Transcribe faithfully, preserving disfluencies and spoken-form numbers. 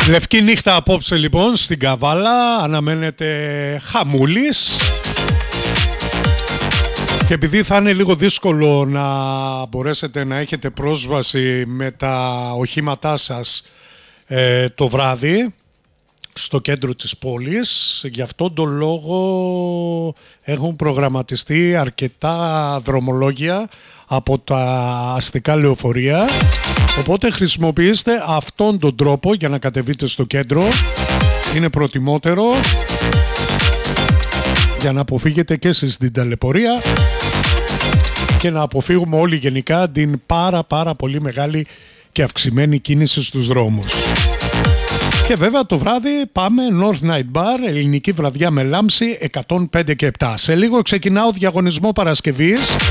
Λευκή νύχτα απόψε λοιπόν στην Καβάλα, αναμένεται χαμούλης και επειδή θα είναι λίγο δύσκολο να μπορέσετε να έχετε πρόσβαση με τα οχήματά σας ε, το βράδυ στο κέντρο της πόλης, γι' αυτόν τον λόγο έχουν προγραμματιστεί αρκετά δρομολόγια από τα αστικά λεωφορεία, οπότε χρησιμοποιήστε αυτόν τον τρόπο για να κατεβείτε στο κέντρο, είναι προτιμότερο για να αποφύγετε και εσείς την ταλαιπωρία και να αποφύγουμε όλοι γενικά την πάρα πάρα πολύ μεγάλη και αυξημένη κίνηση στους δρόμους. Και βέβαια το βράδυ πάμε North Night Bar, ελληνική βραδιά με λάμψη εκατόν πέντε και επτά. Σε λίγο ξεκινά ο διαγωνισμό Παρασκευής.